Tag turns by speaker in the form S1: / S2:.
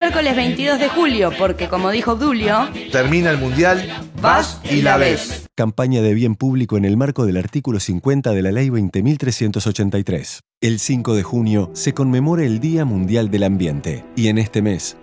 S1: miércoles 22 de julio, porque como dijo Obdulio,
S2: termina el Mundial, vas y la ves.
S3: Campaña de bien público en el marco del artículo 50 de la Ley 20.383. El 5 de junio se conmemora el Día Mundial del Ambiente y en este mes